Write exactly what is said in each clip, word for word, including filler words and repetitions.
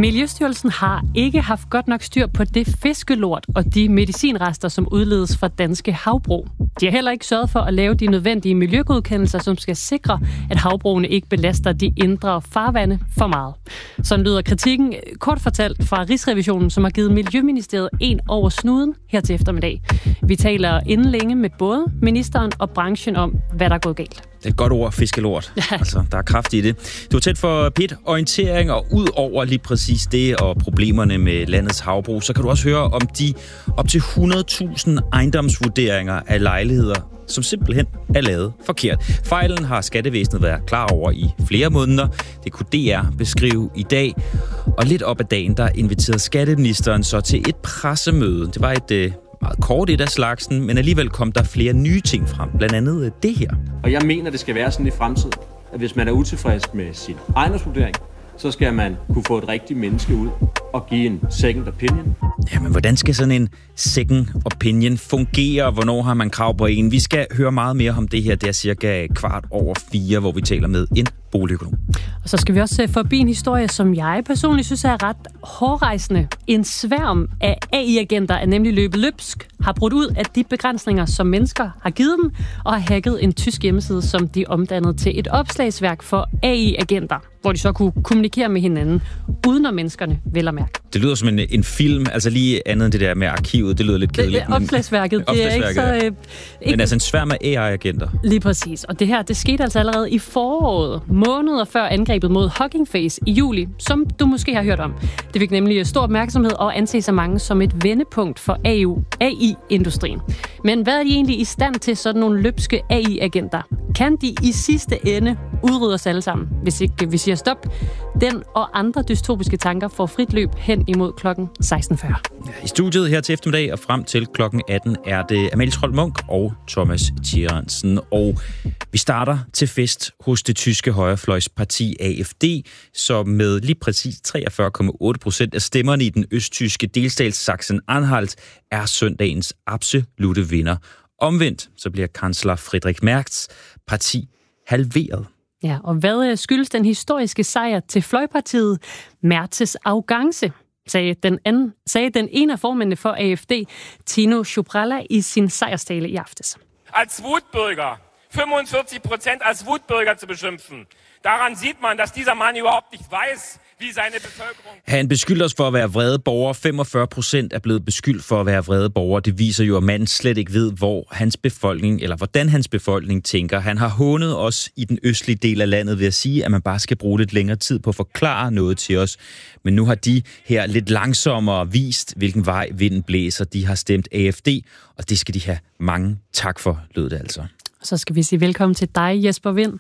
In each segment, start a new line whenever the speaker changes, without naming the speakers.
Miljøstyrelsen har ikke haft godt nok styr på det fiskelort og de medicinrester, som udledes fra danske havbrug. De har heller ikke sørget for at lave de nødvendige miljøgodkendelser, som skal sikre, at havbrugene ikke belaster de indre farvande for meget. Sådan lyder kritikken kort fortalt fra Rigsrevisionen, som har givet Miljøministeriet en over snuden her til eftermiddag. Vi taler inden længe med både ministeren og branchen om, hvad der er gået galt.
Det er et godt ord, fiskelort. Ja. Altså, der er kraft i det. Du er tæt for P et orientering, og ud over lige præcis det og problemerne med landets havbrug, så kan du også høre om de op til hundrede tusind ejendomsvurderinger af lejligheder, som simpelthen er lavet forkert. Fejlen har skattevæsenet været klar over i flere måneder. Det kunne D R beskrive i dag. Og lidt op ad dagen, der inviterede skatteministeren så til et pressemøde. Det var et øh, meget kort et af slagsen, men alligevel kom der flere nye ting frem. Blandt andet øh, det her.
Og jeg mener, det skal være sådan i fremtiden, at hvis man er utilfreds med sin ejendomsvurdering, så skal man kunne få et rigtigt menneske ud og give en second opinion.
Jamen, hvordan skal sådan en second opinion fungere? Hvornår har man krav på en? Vi skal høre meget mere om det her. Det er cirka kvart over fire, hvor vi taler med en boligøkonom.
Og så skal vi også forbi en historie, som jeg personligt synes er ret hårrejsende. En sværm af A I-agenter er nemlig løbet løbsk, har brudt ud af de begrænsninger, som mennesker har givet dem, og har hacket en tysk hjemmeside, som de omdannede til et opslagsværk for A I-agenter, hvor de så kunne kommunikere med hinanden, uden at menneskerne vel at mærke.
Det lyder som en, en film, altså lige andet end det der med arkivet, det lyder lidt kedeligt.
Det, opslagsværket, men, det er ikke så... Øh, ikke,
men altså en sværm af A I-agenter.
Lige præcis, og det her, det skete altså allerede i foråret, måneder før angrebet mod Hugging Face i juli, som du måske har hørt om. Det fik nemlig stor opmærksomhed og anses af mange som et vendepunkt for A I-industrien. Men hvad er de egentlig i stand til, sådan nogle løbske A I-agenter? Kan de i sidste ende udrydde os alle sammen, hvis ikke vi siger stop? Den og andre dystopiske tanker får frit løb hen imod klokken seksten fyrre.
I studiet her til eftermiddag og frem til klokken atten er det Amalie Trold Munch og Thomas Thierensen. Og vi starter til fest hos det tyske højrefløjsparti A F D, som med lige præcis treogfyrre komma otte procent af stemmerne i den østtyske delstat Sachsen-Anhalt er søndagens absolute vinder. Omvendt så bliver kansler Friedrich Merz parti halveret.
Ja, og hvad skyldes den historiske sejr til fløjpartiet? Merz's arrogance, sagde den, anden, sagde den ene af formændene for A F D, Tino Schubralla, i sin sejrstale i aftes.
Als Wutbürger, fünfundvierzig Prozent als Wutbürger zu beschimpfen. Daran sieht man, dass dieser Mann überhaupt nicht weiß, wie seine Bevölkerung...
Han beskylder os for at være vrede borgere. femogfyrre procent er blevet beskyldt for at være vrede borgere. Det viser jo, at manden slet ikke ved, hvor hans befolkning, eller hvordan hans befolkning tænker. Han har hånet os i den østlige del af landet ved at sige, at man bare skal bruge lidt længere tid på at forklare noget til os. Men nu har de her lidt langsommere vist, hvilken vej vinden blæser. De har stemt A F D, og det skal de have mange tak for, lød det altså.
Så skal vi sige velkommen til dig, Jesper Wind.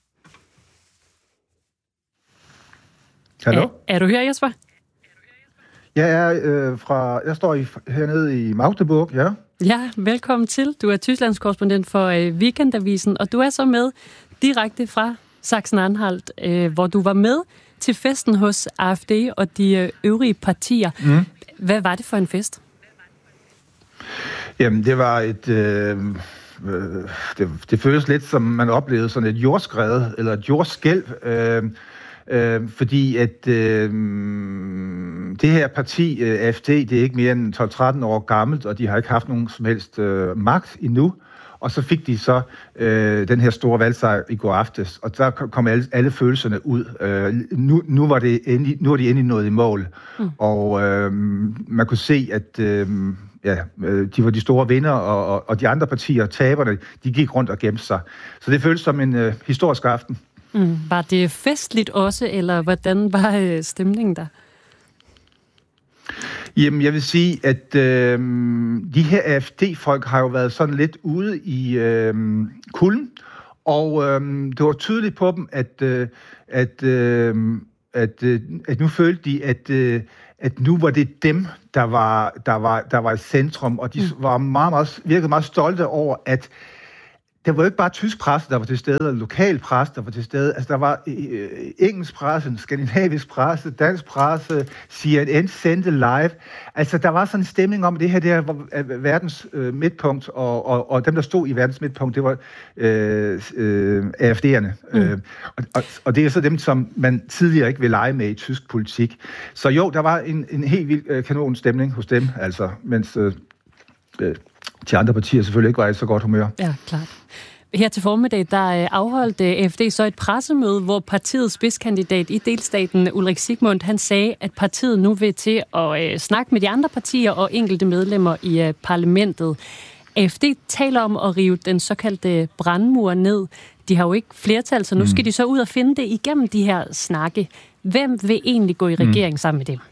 Hallo?
Er, er du her, Jesper?
Jeg er øh, fra, jeg står i, hernede i Magdeburg, ja.
Ja, velkommen til. Du er Tysklands korrespondent for øh, Weekendavisen, og du er så med direkte fra Sachsen-Anhalt, øh, hvor du var med til festen hos A F D og de øh, øvrige partier. Mm. Hvad var det for en fest?
Jamen, det var et... Øh, øh, det, det føles lidt som, man oplevede sådan et jordskred, eller et jordskælv, øh, Øh, fordi at øh, det her parti, øh, A F D, det er ikke mere end tolv tretten år gammelt, og de har ikke haft nogen som helst øh, magt endnu. Og så fik de så øh, den her store valgsejr i går aftes, og der kom alle, alle følelserne ud. Øh, nu, nu, var det endelig, nu var de endelig nået i mål, mm. og øh, man kunne se, at øh, ja, de var de store vinder, og, og, og de andre partier, taberne, de gik rundt og gemte sig. Så det føltes som en øh, historisk aften.
Mm. Var det festligt også, eller hvordan var øh, stemningen der?
Jamen, jeg vil sige, at øh, de her A F D-folk har jo været sådan lidt ude i øh, kulden, og øh, det var tydeligt på dem, at, øh, at, øh, at, øh, at nu følte de, at, øh, at nu var det dem, der var, der var, der var i centrum, og de var meget, meget, virkede meget stolte over, at der var jo ikke bare tysk presse, der var til stede, eller lokal presse, der var til stede. Altså, der var øh, engelsk presse, skandinavisk presse, dansk presse, C N N sendte live. Altså, der var sådan en stemning om, at det her der var verdens øh, midtpunkt, og, og, og dem, der stod i verdens midtpunkt, det var øh, øh, A F D'erne. Mm. Øh, og, og, og det er så dem, som man tidligere ikke ville lege med i tysk politik. Så jo, der var en, en helt vild øh, kanonstemning hos dem, altså, mens øh, øh, de andre partier selvfølgelig ikke var i så godt humør.
Ja, klart. Her til formiddag, der afholdt A F D så et pressemøde, hvor partiets spidskandidat i delstaten, Ulrik Sigmund, han sagde, at partiet nu vil til at øh, snakke med de andre partier og enkelte medlemmer i øh, parlamentet. A F D taler om at rive den såkaldte brandmur ned. De har jo ikke flertal, så nu skal de så ud og finde det igennem de her snakke. Hvem vil egentlig gå i regering mm. sammen med dem?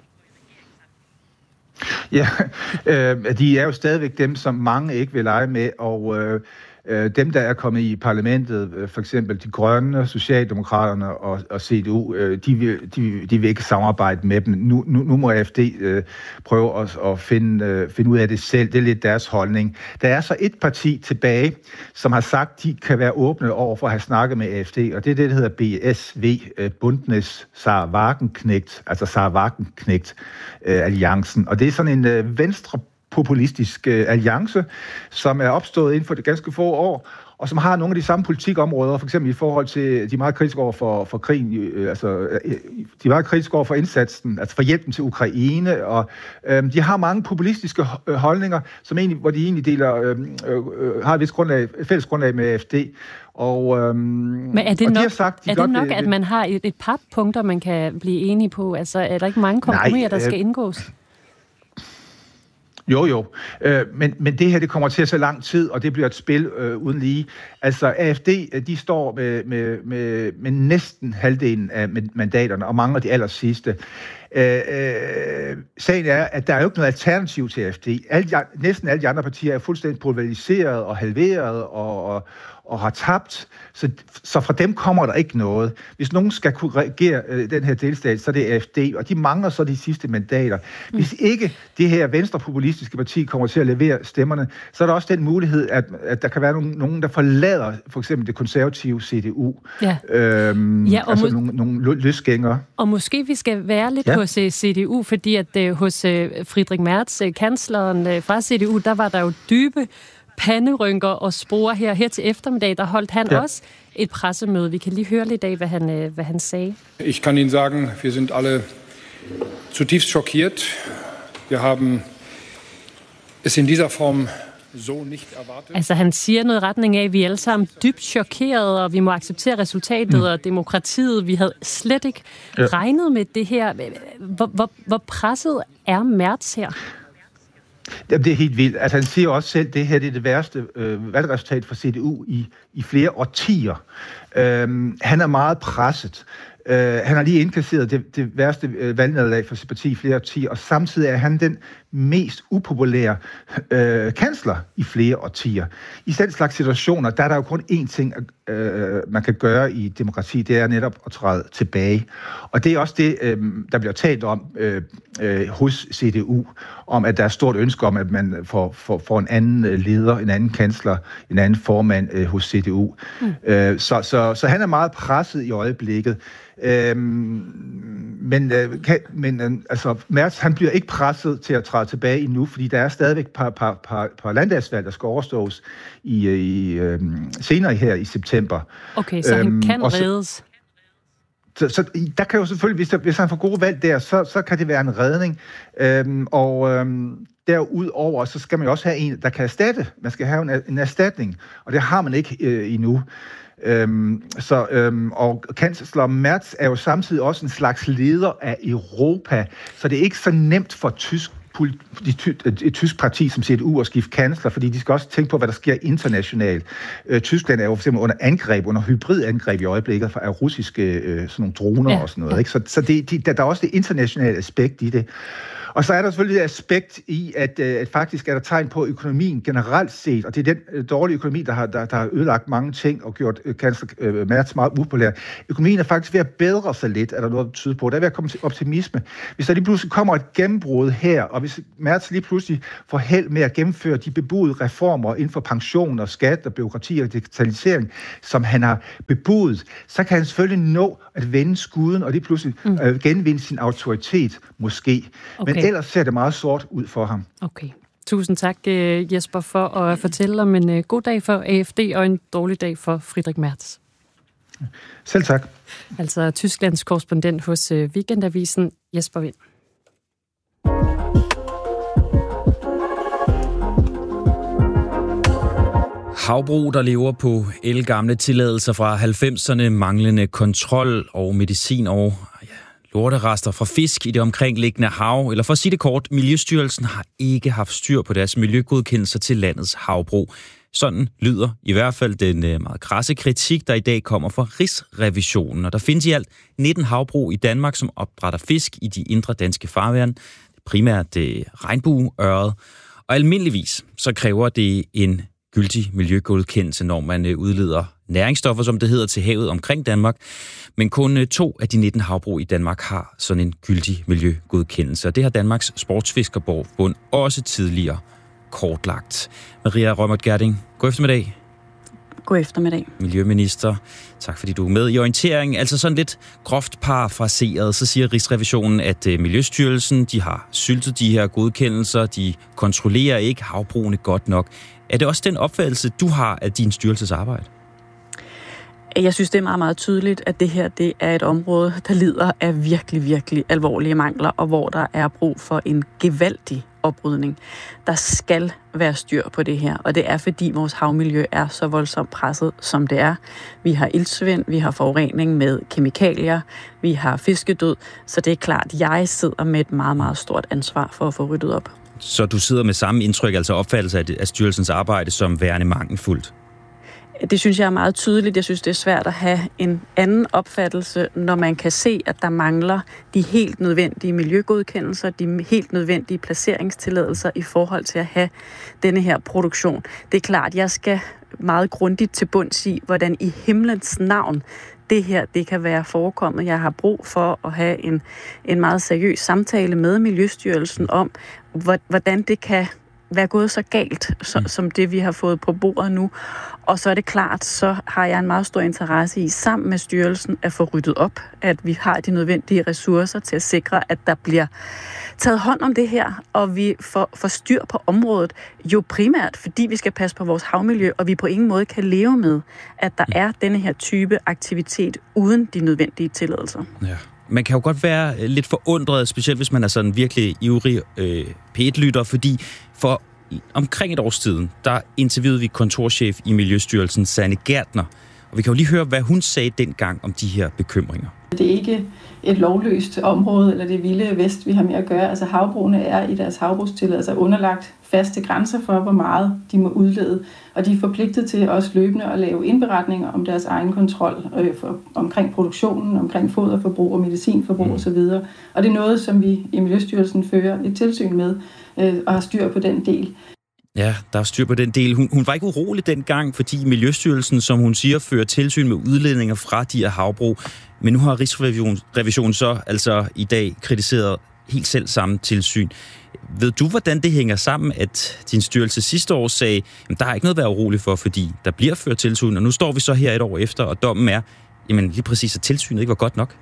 Ja, øh, de er jo stadigvæk dem, som mange ikke vil lege med, og øh, dem, der er kommet i parlamentet, for eksempel de grønne, Socialdemokraterne og, og C D U, de vil, de, de vil ikke samarbejde med dem. Nu, nu, nu må A F D øh, prøve at, at finde, øh, finde ud af det selv. Det er lidt deres holdning. Der er så et parti tilbage, som har sagt, de kan være åbne over for at have snakket med A F D, og det er det, der hedder B S V, Bündnis Sarah Wagenknecht, altså Sarah Wagenknecht-alliancen. Og det er sådan en øh, venstre populistisk øh, alliance, som er opstået inden for det ganske få år, og som har nogle af de samme politikområder, for eksempel i forhold til, de er meget kritiske over for, for krigen, øh, altså, øh, de er meget kritiske over for indsatsen, altså for hjælpen til Ukraine, og øh, de har mange populistiske holdninger, som egentlig, hvor de egentlig deler, øh, øh, har et vist grundlag, fælles grundlag med A F D. Og, øhm,
Men er det
og
nok,
de har sagt, de
er det nok det, at man har et, et par punkter, man kan blive enige på? Altså, er der ikke mange kompromiser, der skal øh, indgås?
Jo, jo. Øh, men, men det her, det kommer til at tage lang tid, og det bliver et spil øh, uden lige. Altså, A F D, de står med, med, med, med næsten halvdelen af mandaterne, og mange af de aller sidste. Øh, øh, sagen er, at der er jo ikke noget alternativ til A F D. Alle de, næsten alle de andre partier er fuldstændig pulveriseret og halveret og, og, og har tabt. Så, så fra dem kommer der ikke noget. Hvis nogen skal kunne regere øh, den her delstat, så er det A F D, og de mangler så de sidste mandater. Mm. Hvis ikke det her venstrepopulistiske parti kommer til at levere stemmerne, så er der også den mulighed, at, at der kan være nogen, nogen, der forlader for eksempel det konservative C D U. Ja. Øhm, ja, altså må- nogle, nogle løsgængere.
Og måske vi skal være lidt ja. hos C D U, fordi at uh, hos uh, Friedrich Merz, uh, kansleren uh, fra C D U, der var der jo dybe panderynker og spore her. Her til eftermiddag, der holdt han ja. også et pressemøde. Vi kan lige høre lidt af, hvad han, uh, hvad han sagde.
Ich kann Ihnen sagen, wir sind alle zutiefst schockiert. Wir haben es in dieser Form so nicht erwartet. Altså han siger noget i retning af, at vi er alle sammen dybt chokerede, og vi må acceptere resultatet mm. og demokratiet. Vi havde slet ikke ja. regnet med det her. Hvor, hvor, hvor presset er Merz her?
Jamen, det er helt vildt. Altså, han siger også selv, at det her det er det værste øh, valgresultat for C D U i, i flere årtier. Øhm, han er meget presset. Uh, han har lige indkasseret det, det værste uh, valgnederlag for sit parti i flere årtier, og samtidig er han den mest upopulære uh, kansler i flere årtier. I den slags situationer, der er der jo kun én ting, uh, man kan gøre i demokrati, det er netop at træde tilbage. Og det er også det, uh, der bliver talt om uh, uh, hos C D U, om at der er stort ønske om, at man får, får, får en anden leder, en anden kansler, en anden formand uh, hos C D U. Mm. Uh, så, så, så han er meget presset i øjeblikket. Øhm, men øh, kan, men øh, altså, Merz, han bliver ikke presset til at træde tilbage endnu, fordi der er stadigvæk et par, par, par, par landdagsvalg, der skal overstås i, i, øh, senere her i september.
Okay, så øhm, han kan reddes?
Så, så der kan jo selvfølgelig, hvis, der, hvis han får gode valg der, så, så kan det være en redning. Øhm, og øhm, derudover, så skal man jo også have en, der kan erstatte. Man skal have en, en erstatning, og det har man ikke øh, endnu. Øhm, så, øhm, og kansler Merz er jo samtidig også en slags leder af Europa, så det er ikke så nemt for tysk, et tysk parti som C D U at skifte kansler, fordi de skal også tænke på, hvad der sker internationalt. Øh, Tyskland er jo for eksempel under angreb, under hybridangreb i øjeblikket af russiske øh, sådan nogle droner ja. og sådan noget. Ikke? Så, så det, de, der, der er også det internationale aspekt i det. Og så er der selvfølgelig det aspekt i, at, at faktisk er der tegn på økonomien generelt set, og det er den dårlige økonomi, der har, der, der har ødelagt mange ting og gjort kansler Merz meget upopulær. Økonomien er faktisk ved at bedre sig lidt, er der noget, der tyder på. Der er ved at komme til optimisme. Hvis der lige pludselig kommer et gennembrud her, og hvis Merz lige pludselig får held med at gennemføre de bebudede reformer inden for pension og skat og byråkrati og digitalisering, som han har bebudet, så kan han selvfølgelig nå at vende skuden og lige pludselig mm. øh, genvinde sin autoritet, måske. Okay. Men ellers ser det meget sort ud for ham.
Okay. Tusind tak, Jesper, for at fortælle om en god dag for A F D og en dårlig dag for Friedrich Merz.
Selv tak.
Altså Tysklands korrespondent hos Weekendavisen, Jesper Wind.
Havbrug, der lever på ældgamle tilladelser fra halvfemserne, manglende kontrol og medicin og ja, lorterester fra fisk i det omkringliggende hav. Eller for at sige det kort, Miljøstyrelsen har ikke haft styr på deres miljøgodkendelser til landets havbrug. Sådan lyder i hvert fald den meget krasse kritik, der i dag kommer fra Rigsrevisionen. Og der findes i alt nitten havbrug i Danmark, som opdrætter fisk i de indre danske farvand. Primært regnbueørred. Og almindeligvis så kræver det en gyldig miljøgodkendelse, når man udleder næringsstoffer, som det hedder, til havet omkring Danmark. Men kun to af de nitten havbrug i Danmark har sådan en gyldig miljøgodkendelse. Og det har Danmarks Sportsfiskerbund også tidligere kortlagt. Maria Rømert Gerding, god eftermiddag.
God eftermiddag.
Miljøminister, tak fordi du er med i orienteringen. Altså sådan lidt groft parafraseret, så siger Rigsrevisionen, at Miljøstyrelsen, de har syltet de her godkendelser, de kontrollerer ikke havbrugene godt nok. Er det også den opfattelse, du har af din styrelses arbejde?
Jeg synes, det er meget, meget tydeligt, at det her det er et område, der lider af virkelig, virkelig alvorlige mangler, og hvor der er brug for en gevaldig oprydning. Der skal være styr på det her, og det er, fordi vores havmiljø er så voldsomt presset, som det er. Vi har iltsvind, vi har forurening med kemikalier, vi har fiskedød, så det er klart, at jeg sidder med et meget, meget stort ansvar for at få ryddet op.
Så du sidder med samme indtryk, altså opfattelse af, af styrelsens arbejde som værende mangelfuldt?
Det synes jeg er meget tydeligt. Jeg synes, det er svært at have en anden opfattelse, når man kan se, at der mangler de helt nødvendige miljøgodkendelser, de helt nødvendige placeringstilladelser i forhold til at have denne her produktion. Det er klart, jeg skal meget grundigt til bunds i, hvordan i himlens navn det her det kan være forekommet. Jeg har brug for at have en, en meget seriøs samtale med Miljøstyrelsen om, hvordan det kan være gået så galt, så, mm. som det vi har fået på bordet nu. Og så er det klart, så har jeg en meget stor interesse i, sammen med styrelsen, at få ryddet op, at vi har de nødvendige ressourcer til at sikre, at der bliver taget hånd om det her, og vi får, får styr på området, jo primært, fordi vi skal passe på vores havmiljø, og vi på ingen måde kan leve med, at der er denne her type aktivitet uden de nødvendige tilladelser.
Ja. Man kan jo godt være lidt forundret, specielt hvis man er sådan virkelig ivrig øh, P et-lytter, fordi for omkring et års tiden, der interviewede vi kontorchef i Miljøstyrelsen, Sanne Gærtner, og vi kan jo lige høre, hvad hun sagde dengang om de her bekymringer.
Det er ikke et lovløst område, eller det vilde vest, vi har med at gøre. Altså havbrugene er i deres havbrugstilladelser underlagt faste grænser for, hvor meget de må udlede, og de er forpligtet til også løbende at lave indberetninger om deres egen kontrol øh, for, omkring produktionen, omkring foderforbrug og medicinforbrug mm. osv. Og det er noget, som vi i Miljøstyrelsen fører et tilsyn med øh, og har styr på den del.
Ja, der er styr på den del. Hun, hun var ikke urolig dengang, fordi Miljøstyrelsen, som hun siger, fører tilsyn med udledninger fra de her havbrug. Men nu har Rigsrevisionen så altså i dag kritiseret helt selv samme tilsyn. Ved du, hvordan det hænger sammen, at din styrelse sidste år sagde, at der er ikke noget at være urolig for, fordi der bliver ført tilsyn, og nu står vi så her et år efter, og dommen er, jamen lige præcis, at tilsynet ikke var godt nok?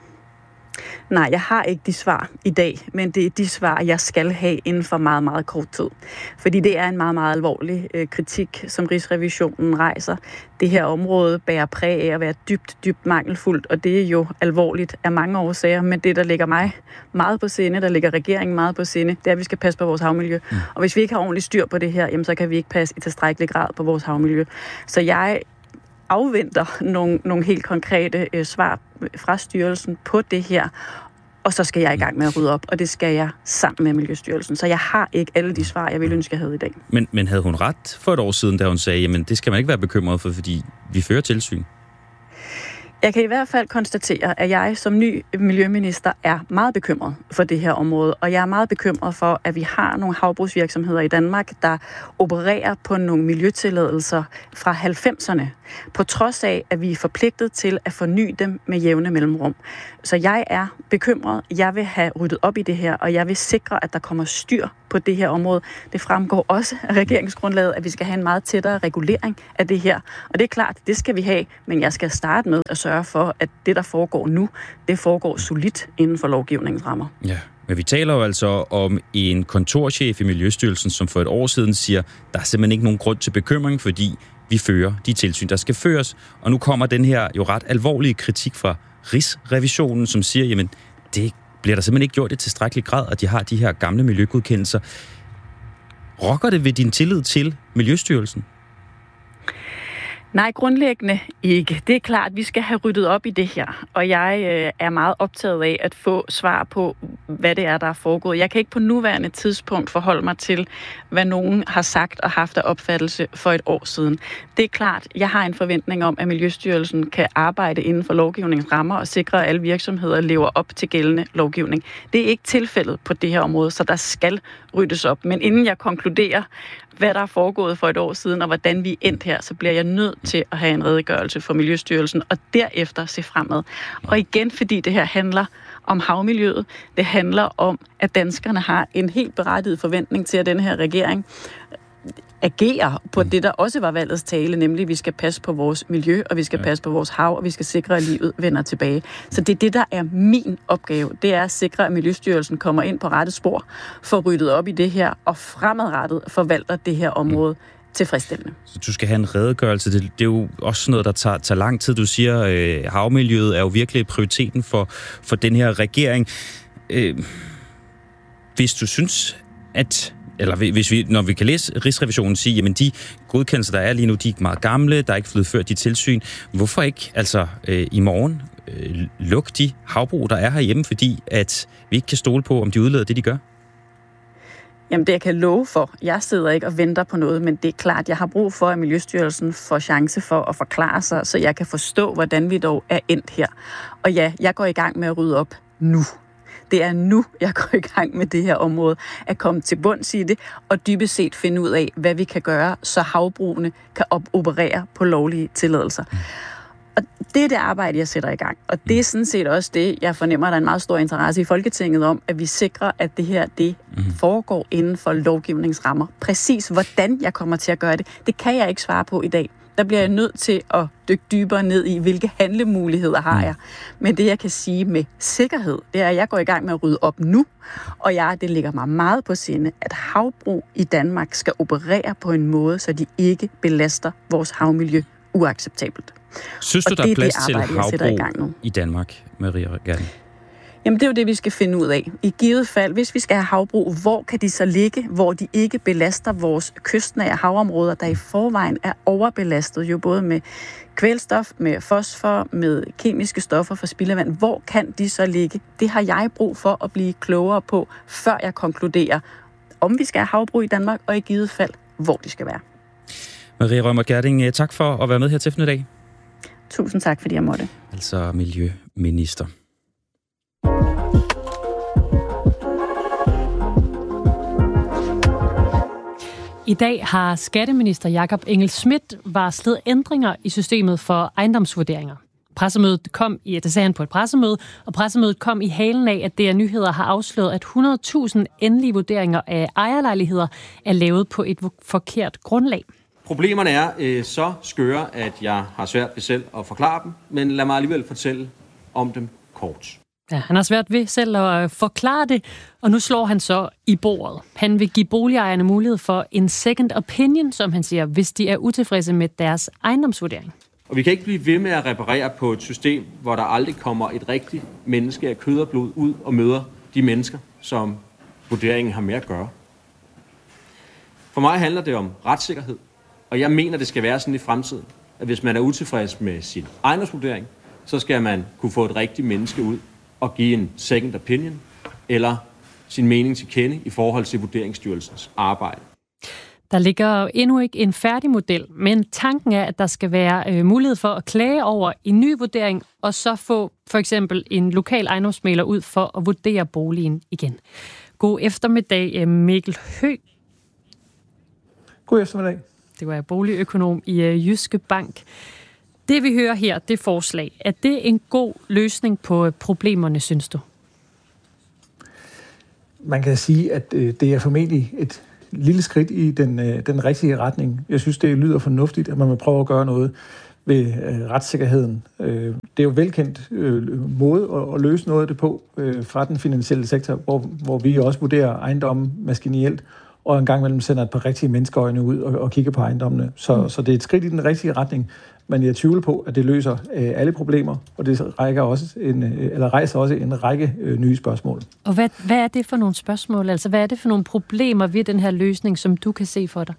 Nej, jeg har ikke de svar i dag, men det er de svar, jeg skal have inden for meget, meget kort tid. Fordi det er en meget, meget alvorlig øh, kritik, som Rigsrevisionen rejser. Det her område bærer præg af at være dybt, dybt mangelfuldt, og det er jo alvorligt af mange årsager, men det, der ligger mig meget på sinde, der ligger regeringen meget på sinde, det er, at vi skal passe på vores havmiljø. Mm. Og hvis vi ikke har ordentligt styr på det her, jamen, så kan vi ikke passe i tilstrækkelig grad på vores havmiljø. Så jeg afventer nogle, nogle helt konkrete øh, svar fra styrelsen på det her, og så skal jeg i gang med at rydde op, og det skal jeg sammen med Miljøstyrelsen. Så jeg har ikke alle de svar, jeg ville ønske, jeg havde i dag.
Men, men havde hun ret for et år siden, da hun sagde, jamen det skal man ikke være bekymret for, fordi vi fører tilsyn?
Jeg kan i hvert fald konstatere, at jeg som ny miljøminister er meget bekymret for det her område, og jeg er meget bekymret for, at vi har nogle havbrugsvirksomheder i Danmark, der opererer på nogle miljøtilladelser fra halvfemserne, på trods af, at vi er forpligtet til at forny dem med jævne mellemrum. Så jeg er bekymret, jeg vil have ryddet op i det her, og jeg vil sikre, at der kommer styr på det her område. Det fremgår også af regeringsgrundlaget, at vi skal have en meget tættere regulering af det her. Og det er klart, det skal vi have, men jeg skal starte med at sørge for, at det, der foregår nu, det foregår solidt inden for lovgivningens rammer.
Ja. Men vi taler jo altså om en kontorchef i Miljøstyrelsen, som for et år siden siger, der er simpelthen ikke nogen grund til bekymring, fordi vi fører de tilsyn, der skal føres. Og nu kommer den her jo ret alvorlige kritik fra Rigsrevisionen, som siger, jamen det bliver der simpelthen ikke gjort i tilstrækkelig grad, at de har de her gamle miljøgodkendelser. Rokker det ved din tillid til Miljøstyrelsen?
Nej, grundlæggende ikke. Det er klart, at vi skal have ryddet op i det her, og jeg øh, er meget optaget af at få svar på, hvad det er, der er foregået. Jeg kan ikke på nuværende tidspunkt forholde mig til, hvad nogen har sagt og haft af opfattelse for et år siden. Det er klart, jeg har en forventning om, at Miljøstyrelsen kan arbejde inden for lovgivningens rammer og sikre, at alle virksomheder lever op til gældende lovgivning. Det er ikke tilfældet på det her område, så der skal ryddes op. Men inden jeg konkluderer, hvad der er foregået for et år siden, og hvordan vi er endt her, så bliver jeg nødt til at have en redegørelse for Miljøstyrelsen, og derefter se fremad. Og igen, fordi det her handler om havmiljøet, det handler om, at danskerne har en helt berettiget forventning til, at denne her regering agerer på det, der også var valgets tale, nemlig at vi skal passe på vores miljø, og vi skal passe på vores hav, og vi skal sikre, at livet vender tilbage. Så det er det, der er min opgave. Det er at sikre, at Miljøstyrelsen kommer ind på rette spor, får ryddet op i det her, og fremadrettet forvalter det her område tilfredsstillende.
Så du skal have en redegørelse. Det, det er jo også noget, der tager, tager lang tid. Du siger, øh, havmiljøet er jo virkelig prioriteten for, for den her regering. Øh, hvis du synes, at eller hvis vi, når vi kan læse Rigsrevisionen sige, jamen de godkendelser, der er lige nu, de er meget gamle, der er ikke blevet ført de tilsyn. Hvorfor ikke altså øh, i morgen øh, lukke de havbrug, der er herhjemme, fordi at vi ikke kan stole på, om de udleder det, de gør?
Jamen det jeg kan love for, jeg sidder ikke og venter på noget, men det er klart, jeg har brug for, at Miljøstyrelsen får chance for at forklare sig, så jeg kan forstå, hvordan vi dog er endt her. Og ja, jeg går i gang med at rydde op nu. Det er nu, jeg går i gang med det her område, at komme til bunds i det, og dybest set finde ud af, hvad vi kan gøre, så havbrugene kan op- operere på lovlige tilladelser. Og det er det arbejde, jeg sætter i gang. Og det er sådan set også det, jeg fornemmer, at der er en meget stor interesse i Folketinget om, at vi sikrer, at det her det foregår inden for lovgivningsrammer. Præcis hvordan jeg kommer til at gøre det, det kan jeg ikke svare på i dag. Der bliver jeg nødt til at dykke dybere ned i, hvilke handlemuligheder har jeg. Men det, jeg kan sige med sikkerhed, det er, at jeg går i gang med at rydde op nu, og jeg, det ligger mig meget på sinde, at havbrug i Danmark skal operere på en måde, så de ikke belaster vores havmiljø uacceptabelt.
Synes du,
og
der er plads til havbrug
i,
i Danmark, Maria Regatten?
Jamen, det er jo det, vi skal finde ud af. I givet fald, hvis vi skal have havbrug, hvor kan de så ligge, hvor de ikke belaster vores kystnære havområder, der i forvejen er overbelastet, jo både med kvælstof, med fosfor, med kemiske stoffer fra spildevand. Hvor kan de så ligge? Det har jeg brug for at blive klogere på, før jeg konkluderer, om vi skal have havbrug i Danmark, og i givet fald, hvor de skal være.
Maria Reumert Gjerding, tak for at være med her til i dag.
Tusind tak, fordi jeg måtte.
Altså miljøminister.
I dag har skatteminister Jakob Engel-Schmidt varslet ændringer i systemet for ejendomsvurderinger. Pressemødet kom i, det sagde han på et pressemøde, og pressemødet kom i halen af, at D R Nyheder har afsløret, at hundrede tusind endelige vurderinger af ejerlejligheder er lavet på et forkert grundlag.
Problemerne er øh, så skøre, at jeg har svært ved selv at forklare dem, men lad mig alligevel fortælle om dem kort.
Ja, han har svært ved selv at forklare det, og nu slår han så i bordet. Han vil give boligejerne mulighed for en second opinion, som han siger, hvis de er utilfredse med deres ejendomsvurdering.
Og vi kan ikke blive ved med at reparere på et system, hvor der aldrig kommer et rigtigt menneske af kød og blod ud og møder de mennesker, som vurderingen har med at gøre. For mig handler det om retssikkerhed, og jeg mener, det skal være sådan i fremtiden, at hvis man er utilfreds med sin ejendomsvurdering, så skal man kunne få et rigtigt menneske ud og give en second opinion eller sin mening til kende i forhold til Vurderingsstyrelsens arbejde.
Der ligger endnu ikke en færdig model, men tanken er, at der skal være øh, mulighed for at klage over en ny vurdering, og så få for eksempel en lokal ejendomsmægler ud for at vurdere boligen igen. God eftermiddag, Mikkel Høgh.
God eftermiddag.
Det var boligøkonom i øh, Jyske Bank. Det vi hører her, det forslag, er det en god løsning på problemerne, synes du?
man kan sige, at øh, det er formentlig et lille skridt i den, øh, den rigtige retning. Jeg synes, det lyder fornuftigt, at man vil prøve at gøre noget ved øh, retssikkerheden. Øh, det er jo velkendt øh, måde at, at løse noget af det på øh, fra den finansielle sektor, hvor, hvor vi også vurderer ejendommen maskinelt, og en gang imellem sender et par rigtige menneskeøjne ud og, og kigger på ejendommene. Så, mm. så det er et skridt i den rigtige retning, men jeg tvivler på, at det løser øh, alle problemer, og det rækker også en, øh, eller rejser også en række øh, nye spørgsmål.
Og hvad, hvad er det for nogle spørgsmål? Altså, hvad er det for nogle problemer ved den her løsning, som du kan se for dig?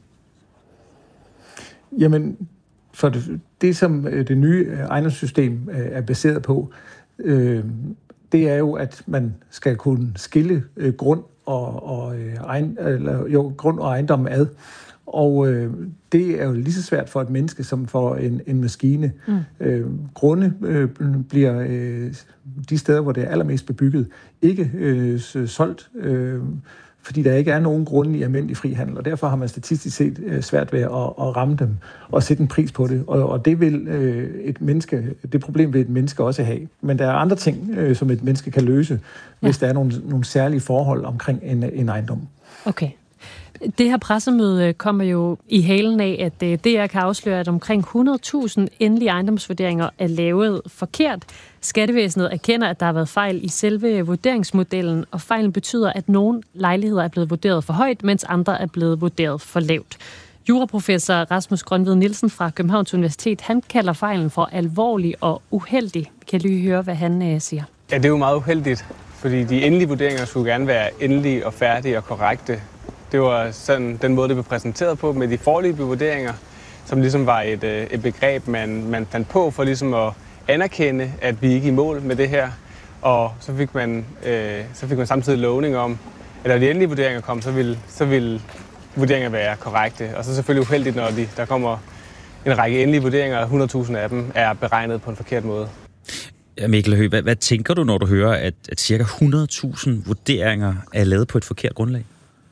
Jamen, for det, det som det nye ejendomssystem øh, er baseret på, øh, det er jo, at man skal kunne skille øh, grund og, og øh, egen, eller, jo, grund og ejendom ad. Og øh, det er jo lige så svært for et menneske som for en, en maskine. Mm. Øh, grunde øh, bliver øh, de steder, hvor det er allermest bebygget, ikke øh, solgt, øh, fordi der ikke er nogen grunde i almindelig frihandel, og derfor har man statistisk set øh, svært ved at, at ramme dem og sætte en pris på det. Og, og det vil øh, et menneske, det problem vil et menneske også have. Men der er andre ting, øh, som et menneske kan løse, ja. hvis der er nogle, nogle særlige forhold omkring en, en ejendom.
Okay. Det her pressemøde kommer jo i halen af, at D R kan afsløre, at omkring hundrede tusind endelige ejendomsvurderinger er lavet forkert. Skattevæsenet erkender, at der har været fejl i selve vurderingsmodellen, og fejlen betyder, at nogle lejligheder er blevet vurderet for højt, mens andre er blevet vurderet for lavt. Juraprofessor Rasmus Grønved Nielsen fra Københavns Universitet, han kalder fejlen for alvorlig og uheldig. Vi kan lige høre, hvad han øh, siger.
Ja, det er jo meget uheldigt, fordi de endelige vurderinger skulle gerne være endelige og færdige og korrekte. Det var sådan den måde, det blev præsenteret på med de foreløbige vurderinger, som ligesom var et, et begreb, man, man fandt på for ligesom at anerkende, at vi ikke er i mål med det her. Og så fik man, øh, så fik man samtidig lovning om, at når de endelige vurderinger kom, så ville, så ville vurderinger være korrekte. Og så selvfølgelig uheldigt, når de, der kommer en række endelige vurderinger, og hundrede tusind af dem er beregnet på en forkert måde.
Ja, Mikkel Høgh, hvad, hvad tænker du, når du hører, at, at cirka hundrede tusind vurderinger er lavet på et forkert grundlag?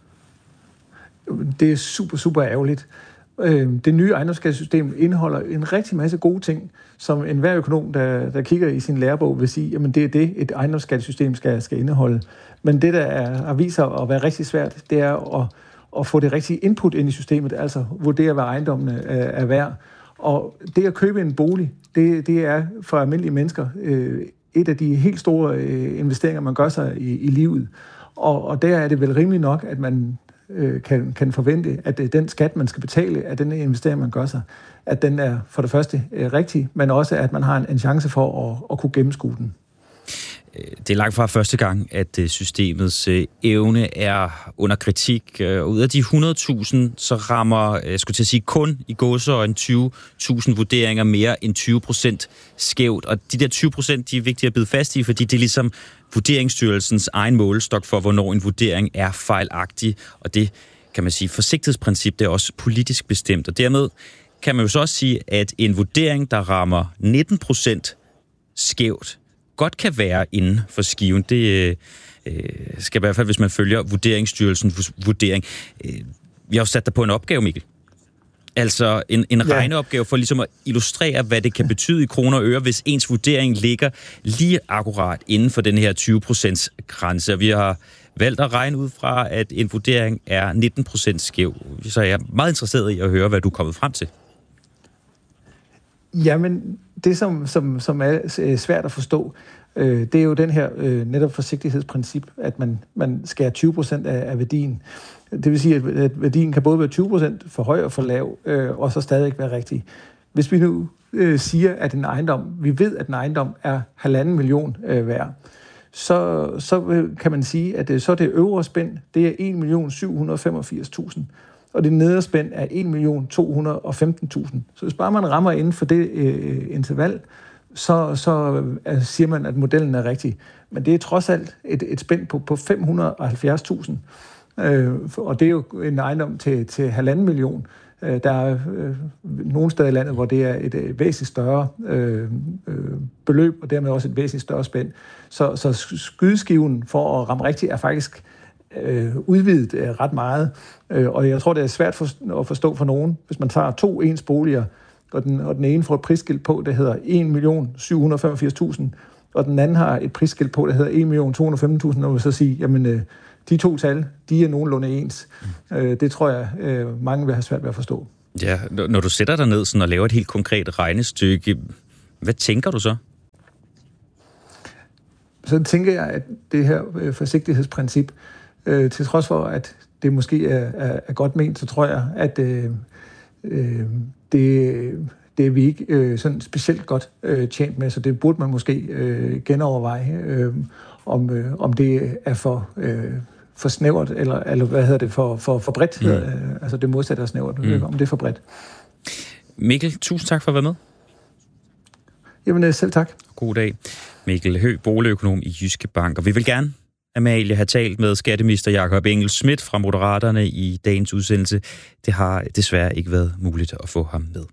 Det er super, super ærgerligt. Det nye ejendomsskattesystem indeholder en rigtig masse gode ting, som enhver økonom, der, der kigger i sin lærebog, vil sige, jamen det er det, et ejendomsskattesystem skal, skal indeholde. Men det, der er, har vist sig at være rigtig svært, det er at, at få det rigtige input ind i systemet, altså vurdere, hvad ejendommene er, er værd. Og det at købe en bolig, det, det er for almindelige mennesker øh, et af de helt store øh, investeringer, man gør sig i, i livet. Og, og der er det vel rimeligt nok, at man Kan, kan forvente, at den skat, man skal betale af den investering, man gør sig, at den er for det første rigtig, men også, at man har en, en chance for at, at kunne gennemskue den.
Det er langt fra første gang, at systemets evne er under kritik. Ud af de hundrede tusind, så rammer, jeg skulle til at sige, kun i gåseøjne tyve tusind vurderinger mere end tyve procent skævt. Og de der tyve procent, de er vigtige at bide fast i, fordi det er ligesom Vurderingsstyrelsens egen målestok for, hvornår en vurdering er fejlagtig. Og det, kan man sige, forsigtighedsprincip, det er også politisk bestemt. Og dermed kan man jo så også sige, at en vurdering, der rammer nitten procent skævt, godt kan være inden for skiven. Det øh, skal i hvert fald, hvis man følger Vurderingsstyrelsens vurdering. Øh, vi har jo sat dig på en opgave, Mikkel. Altså en, en ja. regneopgave for ligesom at illustrere, hvad det kan betyde i kroner og øre, hvis ens vurdering ligger lige akkurat inden for den her tyve procent grænse. Vi har valgt at regne ud fra, at en vurdering er nitten procent skæv. Så jeg er meget interesseret i at høre, hvad du er kommet frem til.
Jamen, det som, som, som er svært at forstå, øh, det er jo den her øh, netop forsigtighedsprincip, at man, man skærer tyve procent af, af værdien. Det vil sige, at værdien kan både være tyve procent for høj og for lav, øh, og så stadig være rigtig. Hvis vi nu øh, siger, at en ejendom, vi ved, at en ejendom er halvanden million øh, værd, så, så kan man sige, at det, så det øvre spænd, det er en million syv hundrede og femogfirs tusind, og det nedre spænd er en million to hundrede og femten tusind. Så hvis bare man rammer inden for det øh, interval, så, så øh, siger man, at modellen er rigtig. Men det er trods alt et, et spænd på, på fem hundrede og halvfjerds tusind. Øh, og det er jo en ejendom til, til halvanden million. Øh, der er øh, nogle steder i landet, hvor det er et øh, væsentligt større øh, øh, beløb, og dermed også et væsentligt større spænd. Så, så skydeskiven for at ramme rigtigt er faktisk øh, udvidet øh, ret meget. Øh, og jeg tror, det er svært for, at forstå for nogen, hvis man tager to ens boliger, og den, og den ene får et prisskilt på, der hedder en million syv hundrede og femogfirs tusind, og den anden har et prisskilt på, der hedder en million to hundrede og femten tusind, og vil så sige, jamen, øh, de to tal, de er nogenlunde ens. Øh, det tror jeg, øh, mange vil have svært ved at forstå.
Ja, når du sætter dig ned sådan og laver et helt konkret regnestykke, hvad tænker du så?
Så tænker jeg, at det her øh, forsigtighedsprincip, øh, til trods for, at det måske er, er, er godt ment, så tror jeg, at øh, øh, det, det er vi ikke øh, sådan specielt godt øh, tjent med, så det burde man måske øh, genoverveje, øh, om, øh, om det er for, øh, for snævert, eller, eller hvad hedder det, for, for, for bredt, mm. øh, altså det modsatte er snævert, mm. om det er for bredt.
Mikkel, tusind tak for at være med.
Jamen selv tak.
God dag. Mikkel Høgh, boligøkonom i Jyske Bank. Og vi vil gerne, Amalie, have talt med skatteminister Jakob Engel-Schmidt fra Moderaterne i dagens udsendelse. Det har desværre ikke været muligt at få ham med.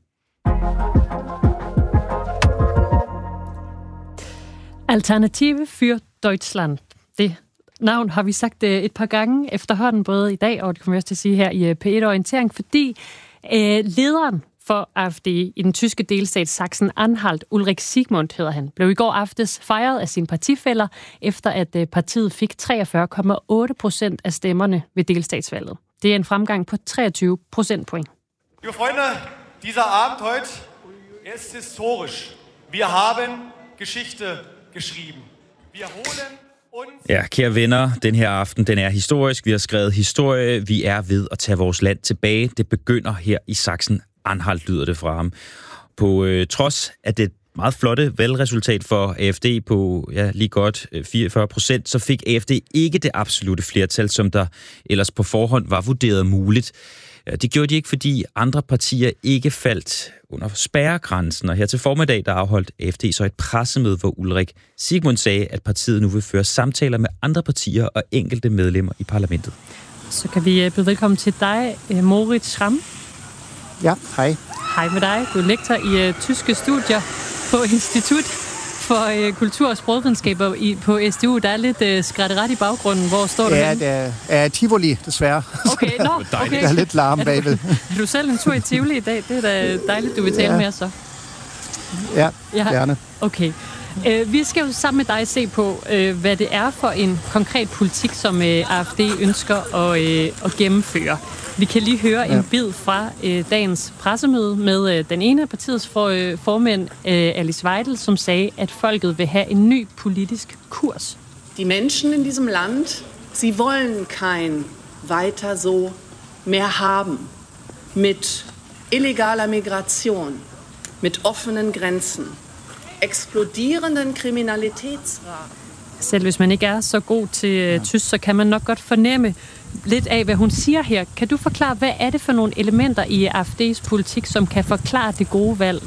Alternative für Deutschland. Det navn har vi sagt et par gange efterhånden, både i dag og det kommer jeg også til at sige her i P et-orientering, fordi øh, lederen for A F D i den tyske delstat Sachsen-Anhalt, Ulrich Siegmund hedder han, blev i går aftes fejret af sine partifæller, efter at partiet fik treogfyrre komma otte procent af stemmerne ved delstatsvalget. Det er en fremgang på treogtyve procentpoint.
Jo Freunde, dieser Abend heute ist historisch. Wir haben Geschichte geschrieben. Wir holen uns...
Ja, kære venner, den her aften, den er historisk. Vi har skrevet historie. Vi er ved at tage vores land tilbage. Det begynder her i Sachsen-Anhalt, lyder det fra ham. På øh, trods af det meget flotte valgresultat for A F D på ja, lige godt fireogfyrre procent, så fik A F D ikke det absolute flertal, som der ellers på forhånd var vurderet muligt. Det gjorde de ikke, fordi andre partier ikke faldt under spærregrænsen, og her til formiddag, der afholdt A F D så et pressemøde, hvor Ulrich Siegmund sagde, at partiet nu vil føre samtaler med andre partier og enkelte medlemmer i parlamentet.
Så kan vi byde velkommen til dig, Moritz Schramm.
Ja, hej.
Hej med dig. Du er lektor i uh, tyske studier på Institut for uh, Kultur- og Sprogvidenskaber i, på S D U. Der er lidt uh, skrætteret i baggrunden. Hvor står du
ja,
henne?
Ja, det er Tivoli, desværre.
Okay, nå, okay.
Der er lidt larm bagved.
Er du, er du selv en tur i Tivoli i dag? Det er da dejligt, du vil tale ja. med os så.
Ja, ja, gerne.
Okay. Uh, vi skal jo sammen med dig se på, uh, hvad det er for en konkret politik, som uh, A F D ønsker at, uh, at gennemføre. Vi kan lige høre ja. en bid fra øh, dagens pressemøde med øh, den ene af partiets for, øh, formænd, øh, Alice Weidel, som sagde, at folket vil have en ny politisk kurs.
Die Menschen in diesem Land, sie wollen kein weiter so mehr haben. Mit illegaler Migration, mit offenen Grenzen, explodierenden Kriminalitätsraten.
Selv hvis man ikke er så god til øh, tysk, så kan man nok godt fornemme lidt af, hvad hun siger her. Kan du forklare, hvad er det for nogle elementer i A F D's politik, som kan forklare det gode valg?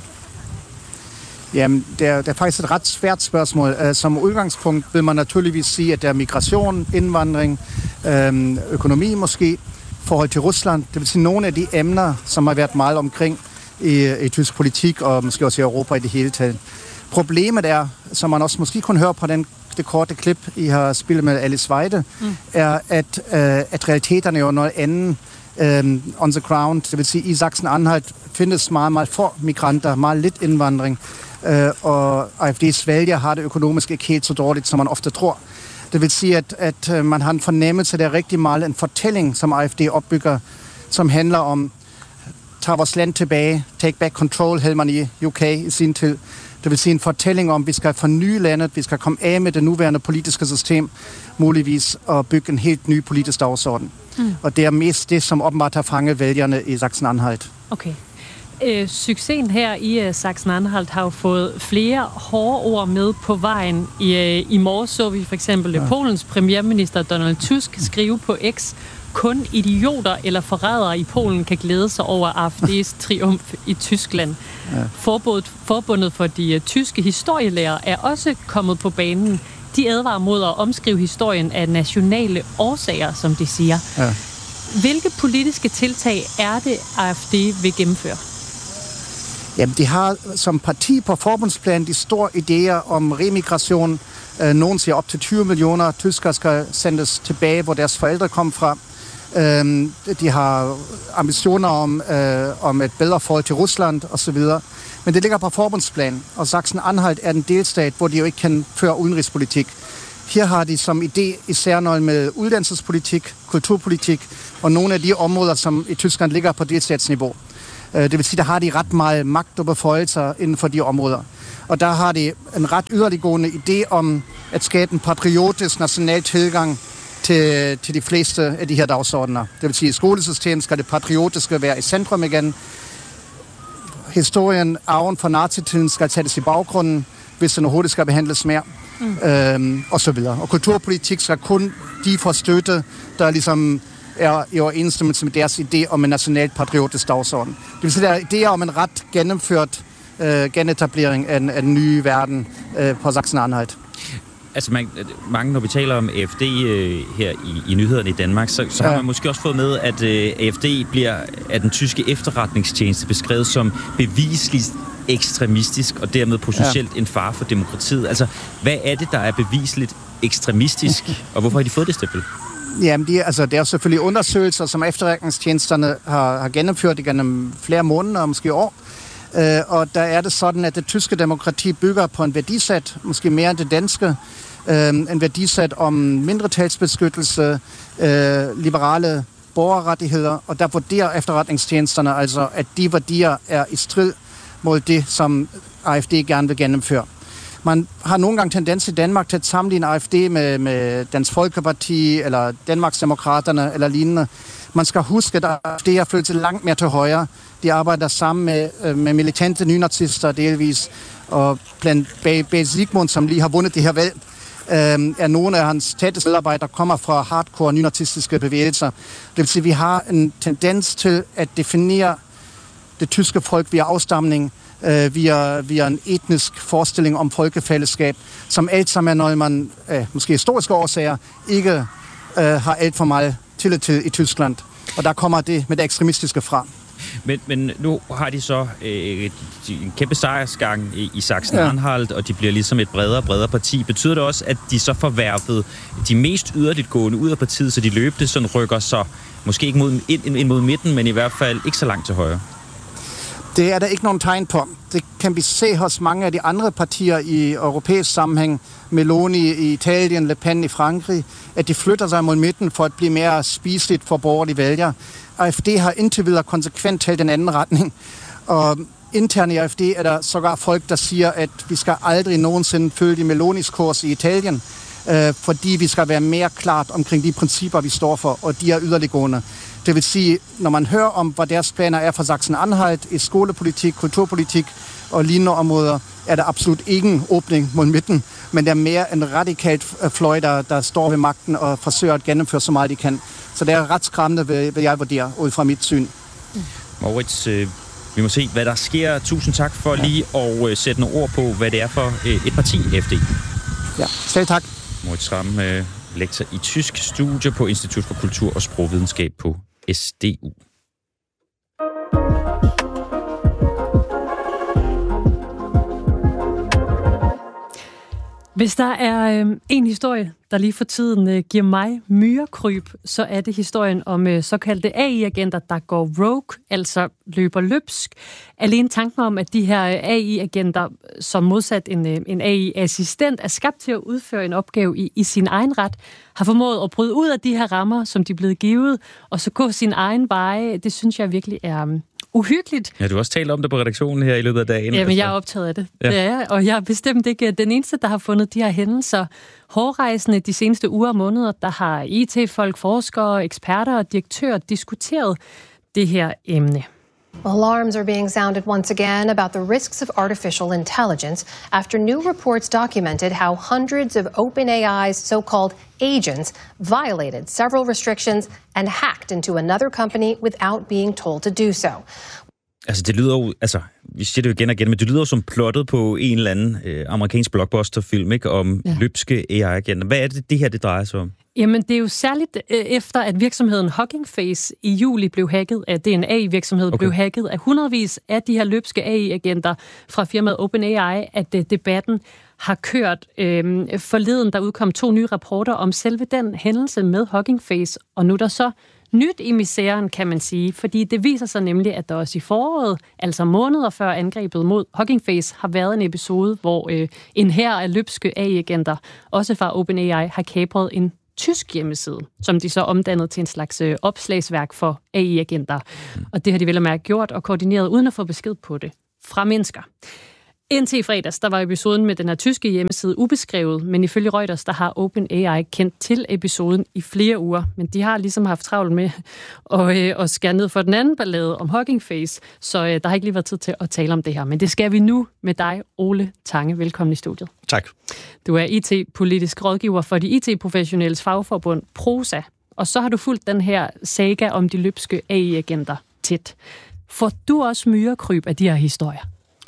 Jamen, det er, det er faktisk et ret svært spørgsmål. Som udgangspunkt vil man naturligvis sige, at der er migration, indvandring, økonomi måske, forhold til Rusland. Det vil sige nogle af de emner, som har været meget omkring i, i tysk politik, og måske også i Europa i det hele taget. Problemet er, som man også måske kunne høre på den det korte klip, I har spillet med Alice Weidel, mm. er, at, øh, at realiteterne er jo noget andet øh, on the ground. Det vil sige, i Sachsen-Anhalt findes meget, meget få migranter, meget lidt indvandring, øh, og A F D's vælger har det økonomisk ikke helt så dårligt, som man ofte tror. Det vil sige, at, at man har en fornemmelse, der er rigtig meget en fortælling, som A F D opbygger, som handler om, tag vores land tilbage, take back control, havde man i U K i sin tid. Det vil sige en fortælling om, at vi skal forny landet, vi skal komme af med det nuværende politiske system, muligvis at bygge en helt ny politisk dagsorden. Mm. Og det er mest det, som åbenbart har fanget vælgerne i Sachsen-Anhalt.
Okay. Øh, succesen her i uh, Sachsen-Anhalt har jo fået flere hårde ord med på vejen. I, uh, i morges så vi for eksempel ja. Polens premierminister Donald Tusk skrive på X: kun idioter eller forrædere i Polen kan glæde sig over A F D's triumf i Tyskland. Ja. Forbundet, forbundet for de uh, tyske historielærere er også kommet på banen. De advarer mod at omskrive historien af nationale årsager, som de siger. Ja. Hvilke politiske tiltag er det, A F D vil gennemføre?
Jamen, de har som parti på forbundsplan de store idéer om remigration. Nogen siger op til tyve millioner tyskere skal sendes tilbage, hvor deres forældre kom fra. De har ambitioner om, om et bedre forhold til Rusland osv. Men det ligger på forbundsplan, og Sachsen-Anhalt er en delstat, hvor de jo ikke kan føre udenrigspolitik. Her har de som idé især noget med uddannelsespolitik, kulturpolitik og nogle af de områder, som i Tyskland ligger på delstatsniveau. Det vil sige, der har de ret meget magt og beføjelser inden for de områder. Og der har de en ret yderliggående idé om at skabe en patriotisk national tilgang til, til de fleste af de her dagsordner. Det vil sige, at i skolesystemet skal det patriotiske være i centrum igen. Historien, arven fra nazitiden skal sættes i baggrunden, hvis den overhovedet skal behandles mere. Mm. Øhm, og så videre. Og kulturpolitik skal kun de få støtte, der ligesom er i overensstemmelse med deres idé om en national patriotisk dagsorden. Det vil sige, der er idéer om en ret gennemført øh, genetablering af, af den nye verden øh, på Sachsen-Anhalt.
Altså man, mange, når vi taler om A F D øh, her i, i nyhederne i Danmark, så, så har ja. man måske også fået med, at øh, A F D bliver af den tyske efterretningstjeneste beskrevet som bevisligt ekstremistisk, og dermed potentielt ja. en fare for demokratiet. Altså, hvad er det, der er bevisligt ekstremistisk, og hvorfor har de fået det stempel?
Jamen, de, altså, det er selvfølgelig undersøgelser, som efterretningstjenesterne har, har gennemført igennem flere måneder, måske år. Øh, og der er det sådan, at det tyske demokrati bygger på en værdisæt, måske mere end det danske, øh, en værdisæt om mindretalsbeskyttelse, øh, liberale borgerrettigheder, og der vurderer efterretningstjenesterne altså, at de værdier er i strid mod det, som A F D gerne vil gennemføre. Man har nogle gange tendens i Danmark til at sammenligne A F D med, med Dansk Folkeparti eller Danmarksdemokraterne eller lignende. Man skal huske, at A F D har følt sig langt mere til højre. De arbejder sammen med, med militante nynazister delvis, og blandt Bage Zygmunt, som lige har vundet det her valg, øh, er nogle af hans tætteste medarbejdere kommer fra hardcore nynazistiske bevægelser. Det vil sige, at vi har en tendens til at definere det tyske folk via afstamning, øh, via, via en etnisk forestilling om folkefællesskab, som alt sammen er noget, man, øh, måske historiske årsager, ikke øh, har alt for meget tillid til i Tyskland. Og der kommer det med det ekstremistiske fra.
Men, men nu har de så øh, en kæmpe sejrsgang i, i Sachsen-Anhalt, ja. og de bliver ligesom et bredere og bredere parti. Betyder det også, at de så får værfet de mest yderligt gående ud af partiet, så de løbende sådan rykker så måske ikke mod, ind, ind mod midten, men i hvert fald ikke så langt til højre?
Det er der ikke nogen tegn på. Det kan vi se hos mange af de andre partier i europæisk sammenhæng. Meloni i Italien, Le Pen i Frankrig, at de flytter sig mod midten for at blive mere spiseligt for borgerlige vælgere. A F D har indtil videre konsekvent talt den anden retning. Og internt i A F D er der sågar folk, der siger, at vi skal aldrig nogensinde følge Melonis kurs i Italien, øh, fordi vi skal være mere klart omkring de principper, vi står for, og de er yderliggående. Det vil sige, når man hører om, hvad deres planer er for Sachsen-Anhalt i skolepolitik, kulturpolitik og lignende områder, er der absolut ingen åbning mod midten, men der er mere en radikalt fløj, der, der står ved magten og forsøger at gennemføre så meget de kan. Så det er ret skræmmende, vil jeg vurdere, ud fra mit syn.
Moritz, øh, vi må se, hvad der sker. Tusind tak for ja. lige at øh, sætte nogle ord på, hvad det er for øh, et parti, A F D.
Ja, selv tak.
Moritz Schramm, øh, lektor i tysk studie på Institut for Kultur og Sprogvidenskab på S D U.
Hvis der er øh, en historie, der lige for tiden øh, giver mig myrekryb, så er det historien om øh, såkaldte A I-agenter, der går rogue, altså løber løbsk. Alene tanken om, at de her A I-agenter, som modsat en, øh, en A I-assistent, er skabt til at udføre en opgave i, i sin egen ret, har formået at bryde ud af de her rammer, som de er blevet givet, og så gå sin egen vej, det synes jeg virkelig er øh, uhyggeligt.
Ja, du har også talt om det på redaktionen her i løbet af dagen.
Jamen, jeg er optaget af det. Ja. Det er jeg, og jeg er bestemt ikke den eneste, der har fundet de her hændelser hårdrejsende de seneste uger og måneder. Der har I T-folk, forskere, eksperter og direktører diskuteret det her emne.
Alarms are being sounded once again about the risks of artificial intelligence after new reports documented how hundreds of OpenAI's so-called agents violated several restrictions and hacked into another company without being told to do so.
Altså, det lyder jo, altså, vi siger det jo igen og igen, men det lyder jo som plottet på en eller anden øh, amerikansk blockbuster-film, ikke, om ja. løbske A I-agenter. Hvad er det, det her, det drejer sig om?
Jamen, det er jo særligt øh, efter, at virksomheden Hugging Face i juli blev hacket, at D N A-virksomhed okay. blev hacket af hundredvis af de her løbske A I-agenter fra firmaet OpenAI, at øh, debatten har kørt. Øh, forleden, der udkom to nye rapporter om selve den hændelse med Hugging Face, og nu er der så nyt i misæren, kan man sige, fordi det viser sig nemlig, at der også i foråret, altså måneder før angrebet mod Hugging Face, har været en episode, hvor øh, en hær af løbske A I-agenter, også fra OpenAI, har kapret en tysk hjemmeside, som de så omdannede til en slags øh, opslagsværk for A I-agenter. Og det har de vel at mærke gjort og koordineret, uden at få besked på det fra mennesker. Indtil i fredags, der var episoden med den her tyske hjemmeside ubeskrevet, men ifølge Reuters, der har OpenAI kendt til episoden i flere uger. Men de har ligesom haft travlt med at, øh, at skære ned for den anden ballade om Hugging Face, så øh, der har ikke lige været tid til at tale om det her. Men det skal vi nu med dig, Ole Tange. Velkommen i studiet.
Tak.
Du er I T-politisk rådgiver for de I T-professionelles fagforbund Prosa, og så har du fulgt den her saga om de løbske A I-agenter tæt. Får du også myrekryb af de her historier?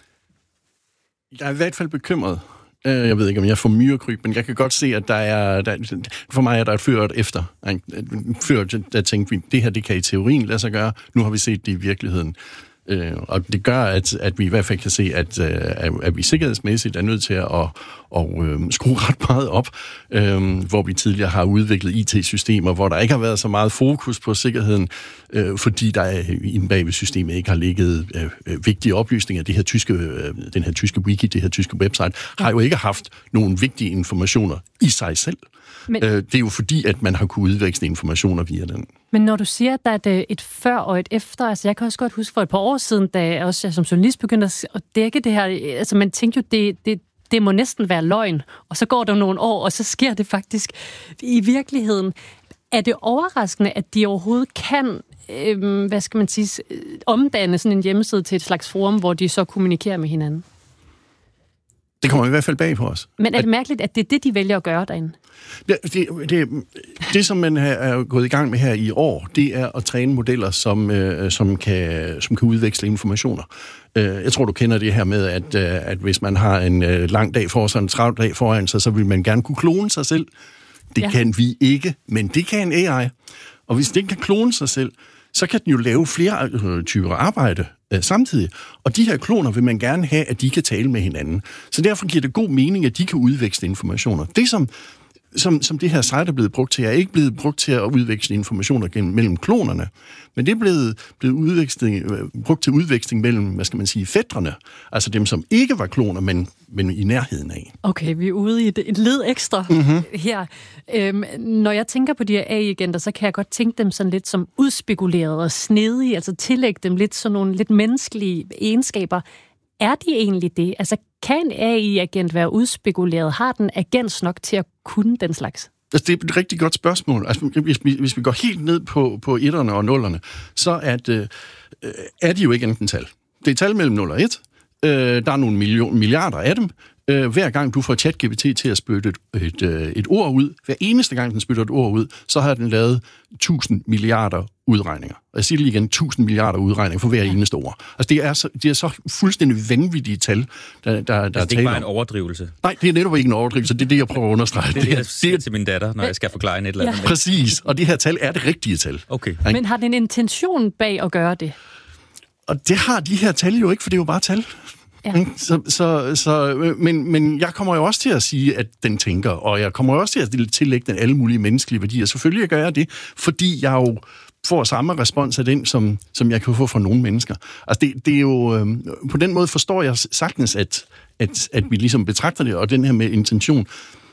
Jeg er i hvert fald bekymret. Jeg ved ikke, om jeg får myrekryb, men jeg kan godt se, at der er... Der, for mig er der et før og et efter. Før, der tænkte vi, det her, det kan i teorien lade sig gøre. Nu har vi set det i virkeligheden. Øh, og det gør, at, at vi i hvert fald kan se, at, at, at vi sikkerhedsmæssigt er nødt til at, at, at, at skrue ret meget op, øh, hvor vi tidligere har udviklet I T-systemer, hvor der ikke har været så meget fokus på sikkerheden, øh, fordi der inde bag ved systemet ikke har ligget øh, vigtige oplysninger. Det her tyske, øh, den her tyske wiki, det her tyske website, har jo ikke haft nogen vigtige informationer i sig selv. Men, øh, det er jo fordi, at man har kunnet udveksle informationer via den.
Men når du siger, at der er et, et før og et efter, altså jeg kan også godt huske for et par år siden, da jeg også som journalist begyndte at dække det her, altså man tænkte jo, det, det, det må næsten være løgn, og så går der nogle år, og så sker det faktisk i virkeligheden. Er det overraskende, at de overhovedet kan, øh, hvad skal man sige, omdanne sådan en hjemmeside til et slags forum, hvor de så kommunikerer med hinanden?
Det kommer i hvert fald bag på os.
Men er det mærkeligt, at det er det, de vælger at gøre derinde?
Det, det, det, det som man er gået i gang med her i år, det er at træne modeller, som, øh, som, kan, som kan udveksle informationer. Øh, jeg tror, du kender det her med, at, øh, at hvis man har en øh, lang dag for sig, en travl dag foran sig, så vil man gerne kunne klone sig selv. Det ja. kan vi ikke, men det kan en A I. Og hvis den kan klone sig selv, så kan den jo lave flere øh, typer arbejde øh, samtidig. Og de her kloner vil man gerne have, at de kan tale med hinanden. Så derfor giver det god mening, at de kan udveksle informationer. Det, som, som, som det her site er blevet brugt til, er ikke blevet brugt til at udveksle informationer gennem, mellem klonerne, men det er blevet, blevet udveksling, brugt til udveksling mellem, hvad skal man sige, fætrene. Altså dem, som ikke var kloner, men, men i nærheden af.
Okay, vi er ude i et, et led ekstra mm-hmm. her. Øhm, når jeg tænker på de her A I-agenter, så kan jeg godt tænke dem sådan lidt som udspekuleret og snedige, altså tillægge dem lidt sådan nogle lidt menneskelige egenskaber. Er de egentlig det? Altså, kan en A I-agent være udspekuleret? Har den agens nok til at kunne den slags?
Altså, det er et rigtig godt spørgsmål. Altså, hvis, vi, hvis vi går helt ned på, på etterne og nullerne, så at, øh, er de jo ikke enten tal. Det er tal mellem nul og et. Øh, der er nogle million, milliarder af dem. Øh, hver gang du får ChatGPT til at spytte et, et, et ord ud, hver eneste gang den spytter et ord ud, så har den lavet tusind milliarder udregninger. Og jeg siger det lige igen, tusind milliarder udregninger for hver eneste ord. Altså, det er så, det er så fuldstændig vanvittige tal, der, der, der
altså,
er
det er ikke bare en overdrivelse?
Nej, det er netop ikke en overdrivelse. Det er det, jeg prøver at understrege.
Det er det, jeg siger til min datter, når jeg skal forklare en et eller andet.
Ja. Præcis, og det her tal er det rigtige tal.
Okay.
Men har den en intention bag at gøre det?
Og det har de her tal jo ikke, for det er jo bare tal. Ja. Så, så, så, men, men jeg kommer jo også til at sige, at den tænker, og jeg kommer også til at tillægge den alle mulige menneskelige værdier. Selvfølgelig gør jeg det, fordi jeg jo får samme respons af den, som, som jeg kan få fra nogle mennesker. Altså det, det er jo, øh, på den måde forstår jeg sagtens, at, at, at vi ligesom betragter det, og den her med intention.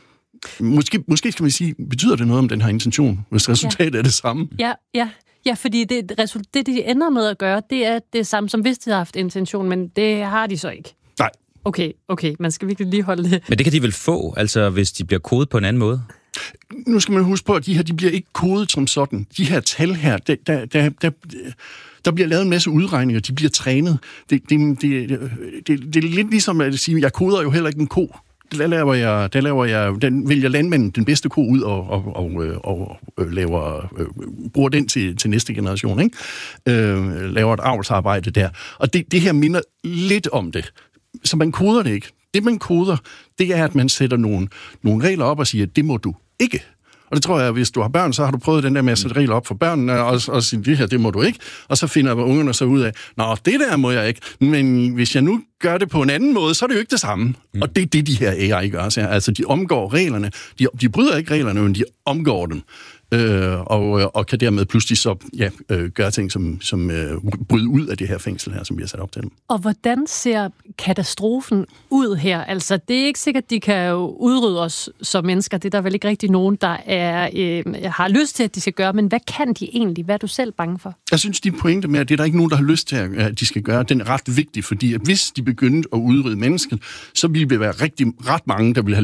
Måske, måske skal man sige, betyder det noget om den her intention, hvis resultatet ja. er det samme?
Ja, ja. Ja, fordi det, det, de ender med at gøre, det er det samme, som hvis de har haft intention, men det har de så ikke.
Nej.
Okay, okay, man skal virkelig lige holde det.
Men det kan de vel få, altså hvis de bliver kodet på en anden måde?
Nu skal man huske på, at de her, de bliver ikke kodet som sådan. De her tal her, der, der, der, der, der bliver lavet en masse udregninger, de bliver trænet. Det, det, det, det, det er lidt ligesom at sige, jeg koder jo heller ikke en ko. Der laver jeg, der laver jeg, den vælger landmanden den bedste ko ud og, og, og, og, og laver, øh, bruger den til, til næste generation, ikke? Øh, laver et avlsarbejde der. Og det, det her minder lidt om det. Så man koder det ikke. Det man koder, det er, at man sætter nogle, nogle regler op og siger, det må du ikke. Og det tror jeg, at hvis du har børn, så har du prøvet den der med at sætte regler op for børnene, og, og sige, det her, det må du ikke. Og så finder ungerne så ud af, nå, det der må jeg ikke. Men hvis jeg nu gør det på en anden måde, så er det jo ikke det samme. Mm. Og det er det, de her A I gør. Altså, de omgår reglerne. De, de bryder ikke reglerne, men de omgår dem. øh, og, og kan dermed pludselig så ja, øh, gøre ting, som, som øh, bryder ud af det her fængsel her, som vi har sat op til dem.
Og hvordan ser katastrofen ud her? Altså, det er ikke sikkert, de kan jo udrydde os som mennesker. Det er der vel ikke rigtig nogen, der er, øh, har lyst til, at de skal gøre. Men hvad kan de egentlig? Hvad er du selv bange for?
Jeg synes, de pointe med, at det er der ikke nogen, der har lyst til, at de skal gøre, den er ret vigtig, fordi at hvis de begyndte at udrydde mennesker, så ville det være rigtig ret mange, der ville have